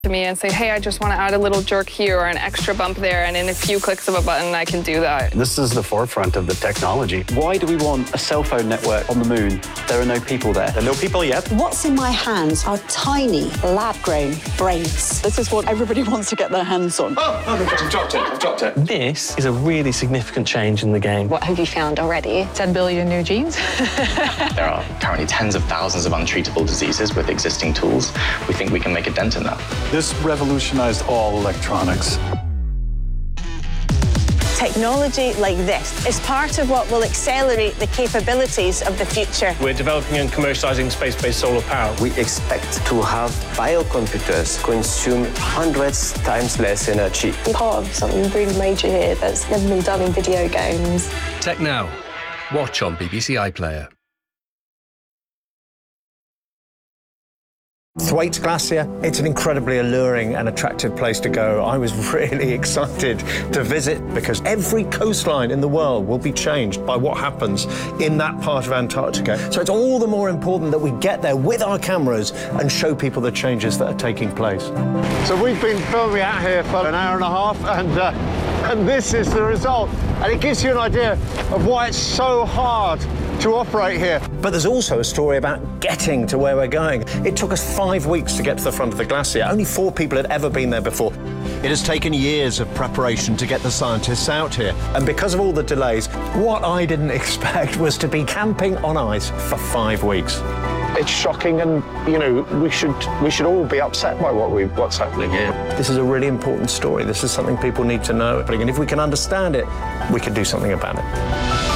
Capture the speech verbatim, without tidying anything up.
to me and say, hey, I just want to add a little jerk here or an extra bump there, and in a few clicks of a button I can do that. This is the forefront of the technology. Why do we want a cell phone network on the moon? There are no people there. There are no people yet. What's in my hands are tiny, lab-grown brains. This is what everybody wants to get their hands on. Oh, oh my God, I've dropped it, I've dropped it. This is a really significant change in the game. What have you found already? ten billion new genes. There are currently tens of thousands of untreatable diseases with existing tools. We think we can make a dent in that. This revolutionized all electronics. Technology like this is part of what will accelerate the capabilities of the future. We're developing and commercializing space-based solar power. We expect to have biocomputers consume hundreds times less energy. We're part of something really major here that's never been done in video games. Tech Now. Watch on B B C iPlayer. Thwaites Glacier, it's an incredibly alluring and attractive place to go. I was really excited to visit because every coastline in the world will be changed by what happens in that part of Antarctica. So it's all the more important that we get there with our cameras and show people the changes that are taking place. So we've been filming out here for an hour and a half, and, uh, and this is the result. And it gives you an idea of why it's so hard to operate here. But there's also a story about getting to where we're going. It took us five weeks to get to the front of the glacier. Only four people had ever been there before. It has taken years of preparation to get the scientists out here. And because of all the delays, what I didn't expect was to be camping on ice for five weeks. It's shocking, and you know we should we should all be upset by what we what's happening here. This is a really important story. This is something people need to know. And if we can understand it, we can do something about it.